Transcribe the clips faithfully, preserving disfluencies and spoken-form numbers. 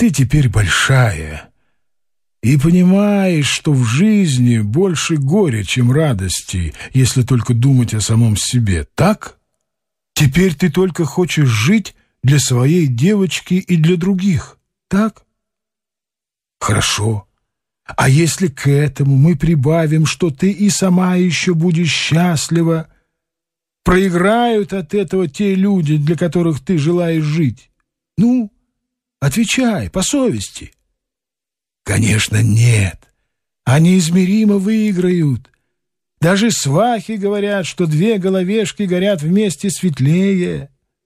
Ты теперь большая и понимаешь, что в жизни больше горя, чем радости, если только думать о самом себе, так? Теперь ты только хочешь жить для своей девочки и для других, так? Хорошо. А если к этому мы прибавим, что ты и сама еще будешь счастлива, проиграют от этого те люди, для которых ты желаешь жить? Ну, отвечай по совести. Конечно, нет. Они измеримо выиграют. Даже свахи говорят, что две головешки горят вместе светлее.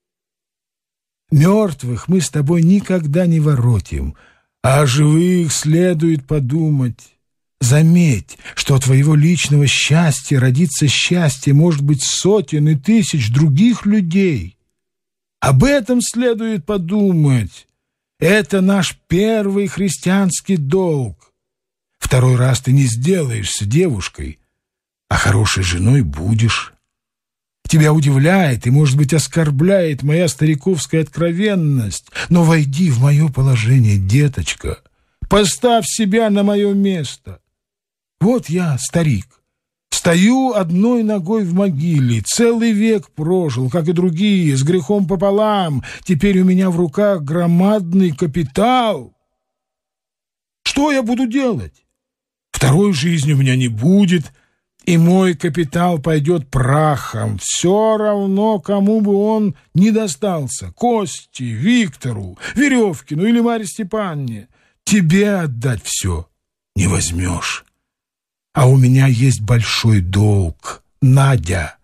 Мертвых мы с тобой никогда не воротим, а о живых следует подумать. Заметь, что от твоего личного счастья родится счастье, может быть, сотен и тысяч других людей. Об этом следует подумать. Это наш первый христианский долг. Второй раз ты не сделаешься девушкой, а хорошей женой будешь. Тебя удивляет и, может быть, оскорбляет моя стариковская откровенность, но войди в мое положение, деточка. Поставь себя на мое место. Вот я, старик, стою одной ногой в могиле, целый век прожил, как и другие, с грехом пополам. Теперь у меня в руках громадный капитал. Что я буду делать? Второй жизни у меня не будет, и мой капитал пойдет прахом. Все равно, кому бы он ни достался, Косте, Виктору, Веревкину или Марье Степановне. Тебе отдать все не возьмешь. А у меня есть большой долг, Надя.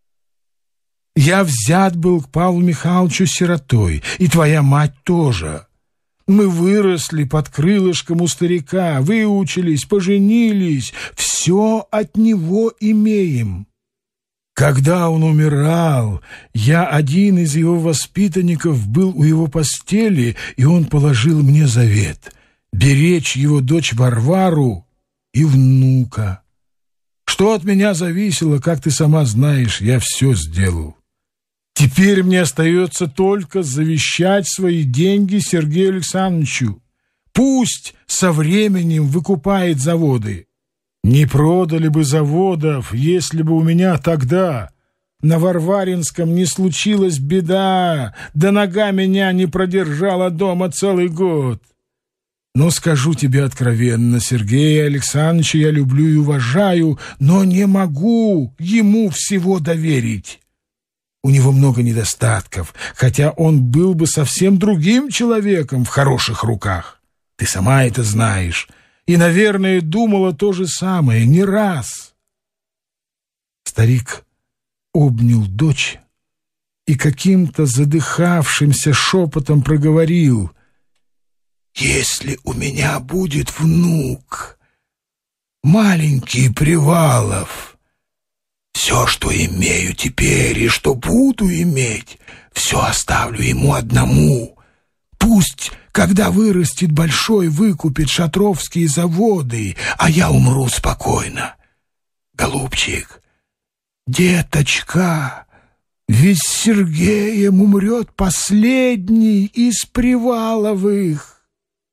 Я взят был к Павлу Михайловичу сиротой, и твоя мать тоже. Мы выросли под крылышком у старика, выучились, поженились, все от него имеем. Когда он умирал, я, один из его воспитанников, был у его постели, и он положил мне завет — беречь его дочь Варвару и внука. Что от меня зависело, как ты сама знаешь, я все сделал. Теперь мне остается только завещать свои деньги Сергею Александровичу. Пусть со временем выкупает заводы. Не продали бы заводов, если бы у меня тогда на Варваринском не случилась беда, да нога меня не продержала дома целый год. Но скажу тебе откровенно, Сергея Александровича я люблю и уважаю, но не могу ему всего доверить. У него много недостатков, хотя он был бы совсем другим человеком в хороших руках. Ты сама это знаешь и, наверное, думала то же самое не раз. Старик обнял дочь и каким-то задыхавшимся шепотом проговорил: «Если у меня будет внук, маленький Привалов, все, что имею теперь и что буду иметь, все оставлю ему одному. Пусть, когда вырастет большой, выкупит шатровские заводы, а я умру спокойно. Голубчик, деточка, ведь с Сергеем умрет последний из Приваловых».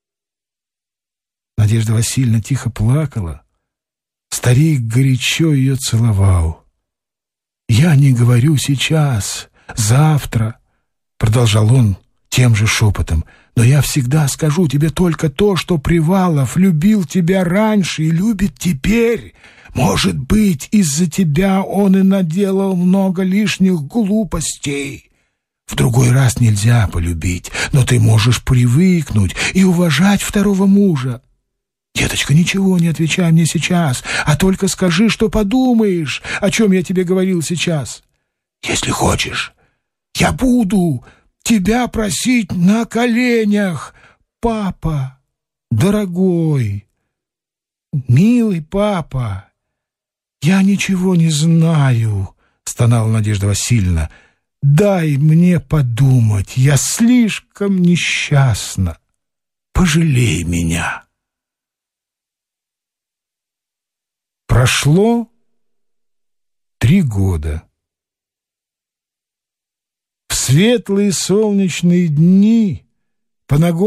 Надежда Васильевна тихо плакала. Старик горячо ее целовал. «Я не говорю сейчас, завтра», — продолжал он тем же шепотом, «но я всегда скажу тебе только то, что Привалов любил тебя раньше и любит теперь. Может быть, из-за тебя он и наделал много лишних глупостей. В другой раз нельзя полюбить, но ты можешь привыкнуть и уважать второго мужа. Деточка, ничего не отвечай мне сейчас, а только скажи, что подумаешь, о чем я тебе говорил сейчас. Если хочешь, я буду тебя просить на коленях. Папа, дорогой, милый папа, я ничего не знаю, стонала Надежда Васильевна. Дай мне подумать, я слишком несчастна. Пожалей меня. Прошло три года. В светлые солнечные дни по ногам